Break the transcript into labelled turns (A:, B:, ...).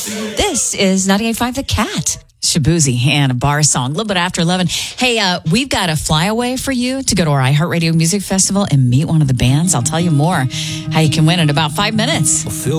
A: This is 98.5 The Cat. Shabuzi and a bar song, a little bit after 11. Hey, we've got a flyaway for you to go to our iHeartRadio Music Festival and meet one of the bands. I'll tell you more how you can win in about 5 minutes.